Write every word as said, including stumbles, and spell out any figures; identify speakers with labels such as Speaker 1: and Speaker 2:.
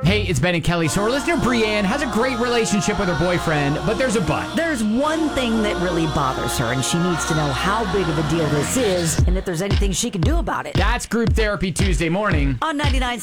Speaker 1: Hey, it's Ben and Kelly. So our listener Brienne has a great relationship with her boyfriend, but there's a but.
Speaker 2: There's one thing that really bothers her, and she needs to know how big of a deal this is and if there's anything she can do about it.
Speaker 1: That's Group Therapy Tuesday morning
Speaker 2: On ninety-nine